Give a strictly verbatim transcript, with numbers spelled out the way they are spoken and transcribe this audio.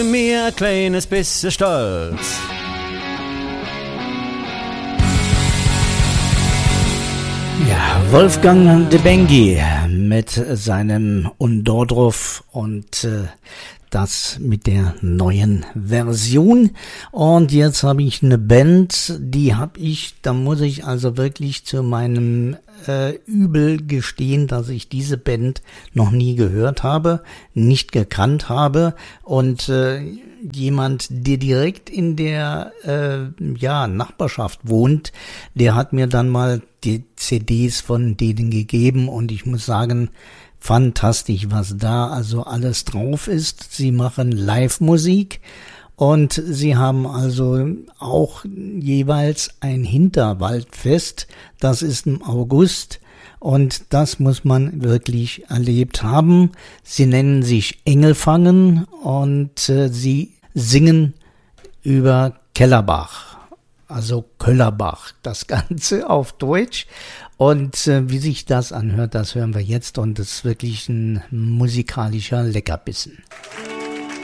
Mir ein kleines bisschen stolz. Ja, Wolfgang de Bengi mit seinem Undodruf und äh, das mit der neuen Version. Und jetzt habe ich eine Band, die habe ich, da muss ich also wirklich zu meinem äh, Übel gestehen, dass ich diese Band noch nie gehört habe, nicht gekannt habe. Und äh, jemand, der direkt in der äh, ja, Nachbarschaft wohnt, der hat mir dann mal die C Ds von denen gegeben und ich muss sagen, fantastisch, was da also alles drauf ist. Sie machen Live-Musik und sie haben also auch jeweils ein Hinterwaldfest. Das ist im August und das muss man wirklich erlebt haben. Sie nennen sich Engelfangen und äh, sie singen über Kellerbach. Also Köllerbach, das Ganze auf Deutsch. Und äh, wie sich das anhört, das hören wir jetzt. Und das ist wirklich ein musikalischer Leckerbissen.